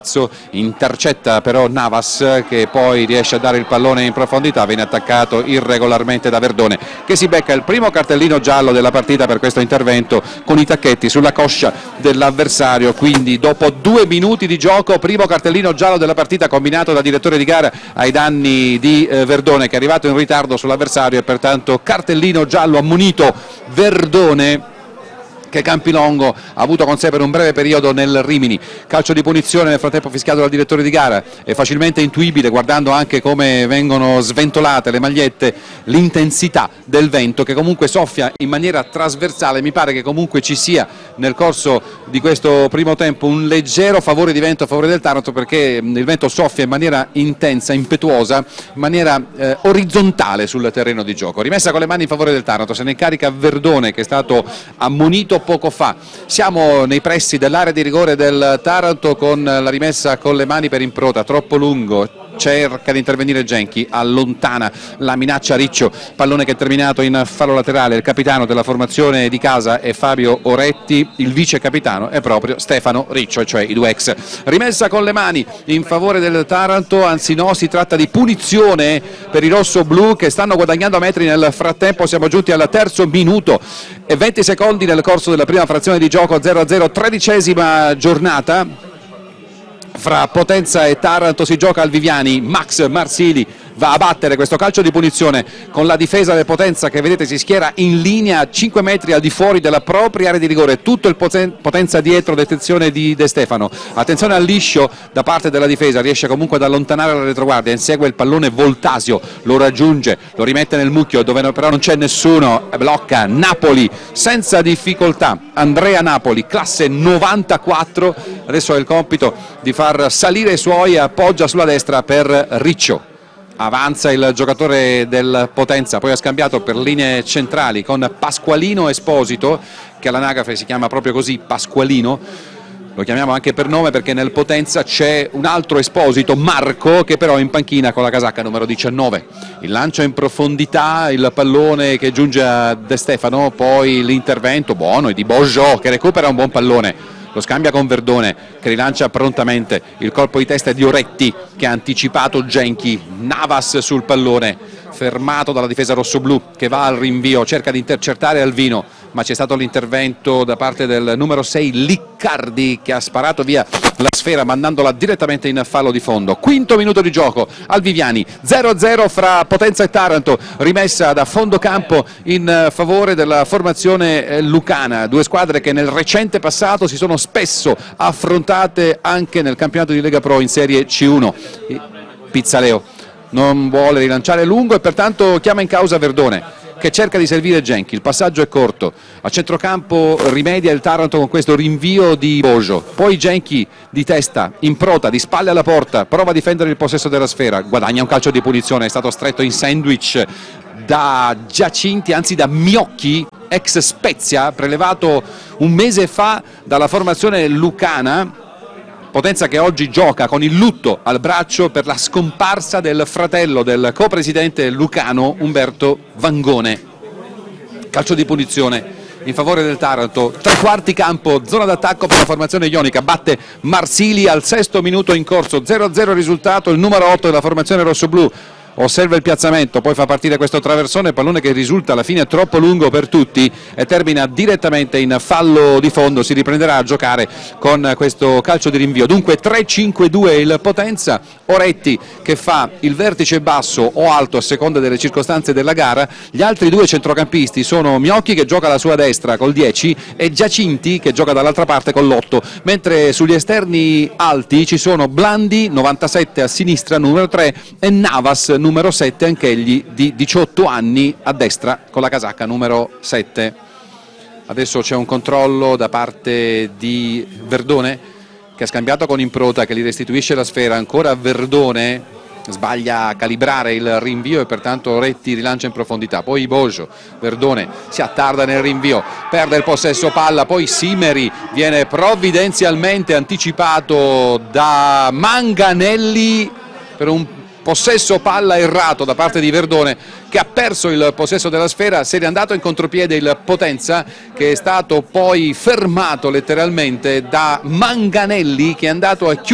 Intercetta però Navas, che poi riesce a dare il pallone in profondità. Viene attaccato irregolarmente da Verdone, che si becca il primo cartellino giallo della partita per questo intervento, con i tacchetti sulla coscia dell'avversario. Quindi dopo 2 minuti di gioco, primo cartellino giallo della partita combinato da direttore di gara ai danni di Verdone, che è arrivato in ritardo sull'avversario, e pertanto cartellino giallo ammonito Verdone, che Campilongo ha avuto con sé per un breve periodo nel Rimini. Calcio di punizione nel frattempo fischiato dal direttore di gara. È facilmente intuibile, guardando anche come vengono sventolate le magliette, l'intensità del vento, che comunque soffia in maniera trasversale. Mi pare che comunque ci sia nel corso di questo primo tempo un leggero favore di vento a favore del Taranto, perché il vento soffia in maniera intensa, impetuosa, in maniera orizzontale sul terreno di gioco. Rimessa con le mani in favore del Taranto, se ne incarica Verdone, che è stato ammonito poco fa. Siamo nei pressi dell'area di rigore del Taranto, con la rimessa con le mani per Improta, troppo lungo, cerca di intervenire Genchi, allontana la minaccia Riccio, pallone che è terminato in fallo laterale. Il capitano della formazione di casa è Fabio Oretti, il vice capitano è proprio Stefano Riccio, cioè i due ex. Rimessa con le mani in favore del Taranto, anzi no, si tratta di punizione per i rossoblu, che stanno guadagnando metri nel frattempo. Siamo giunti al terzo minuto e 20 secondi nel corso della prima frazione di gioco. 0-0, 13ª giornata fra Potenza e Taranto. Si gioca al Viviani. Max Marsili va a battere questo calcio di punizione con la difesa del Potenza, che vedete si schiera in linea 5 metri al di fuori della propria area di rigore. Tutto il Potenza dietro, detenzione di De Stefano. Attenzione al liscio da parte della difesa, riesce comunque ad allontanare la retroguardia, insegue il pallone Voltasio, lo raggiunge, lo rimette nel mucchio dove però non c'è nessuno, blocca Napoli senza difficoltà. Andrea Napoli, classe 94, adesso ha il compito di far salire i suoi, appoggia sulla destra per Riccio. Avanza il giocatore del Potenza, poi ha scambiato per linee centrali con Pasqualino Esposito, che all'anagrafe si chiama proprio così, Pasqualino. Lo chiamiamo anche per nome perché nel Potenza c'è un altro Esposito, Marco, che però è in panchina con la casacca numero 19. Il lancio in profondità, il pallone che giunge a De Stefano, poi l'intervento buono di Bojo, che recupera un buon pallone. Lo scambia con Verdone, che rilancia prontamente. Il colpo di testa è di Oretti, che ha anticipato Genchi. Navas sul pallone, fermato dalla difesa rossoblu, che va al rinvio, cerca di intercettare Alvino, ma c'è stato l'intervento da parte del numero 6 Liccardi, che ha sparato via la sfera mandandola direttamente in fallo di fondo. Quinto minuto di gioco al Viviani, 0-0 fra Potenza e Taranto, rimessa da fondo campo in favore della formazione lucana. Due squadre che nel recente passato si sono spesso affrontate anche nel campionato di Lega Pro in Serie C1. Pizzaleo non vuole rilanciare lungo e pertanto chiama in causa Verdone, che cerca di servire Genchi. Il passaggio è corto, a centrocampo rimedia il Taranto con questo rinvio di Bojo, poi Genchi di testa, Improta di spalle alla porta, prova a difendere il possesso della sfera, guadagna un calcio di punizione, è stato stretto in sandwich da Giacinti, anzi da Miocchi, ex Spezia, prelevato un mese fa dalla formazione lucana. Potenza che oggi gioca con il lutto al braccio per la scomparsa del fratello del copresidente lucano Umberto Vangone. Calcio di punizione in favore del Taranto, tre quarti campo, zona d'attacco per la formazione ionica, batte Marsili al 6° minuto in corso, 0-0 risultato. Il numero 8 della formazione rossoblu osserva il piazzamento, poi fa partire questo traversone, pallone che risulta alla fine troppo lungo per tutti e termina direttamente in fallo di fondo. Si riprenderà a giocare con questo calcio di rinvio. Dunque 3-5-2 il Potenza, Oretti che fa il vertice basso o alto a seconda delle circostanze della gara. Gli altri due centrocampisti sono Miocchi, che gioca alla sua destra col 10, e Giacinti, che gioca dall'altra parte con l'8, mentre sugli esterni alti ci sono Blandi 97 a sinistra, numero 3, e Navas numero 7, anch'egli di 18 anni, a destra con la casacca numero 7. Adesso c'è un controllo da parte di Verdone, che ha scambiato con Improta, che gli restituisce la sfera. Ancora Verdone sbaglia a calibrare il rinvio e pertanto Oretti rilancia in profondità. Poi Bojo, Verdone si attarda nel rinvio, perde il possesso palla, poi Simeri viene provvidenzialmente anticipato da Manganelli per un possesso palla errato da parte di Verdone, che ha perso il possesso della sfera. Se n'è andato in contropiede il Potenza, che è stato poi fermato letteralmente da Manganelli, che è andato a chiudere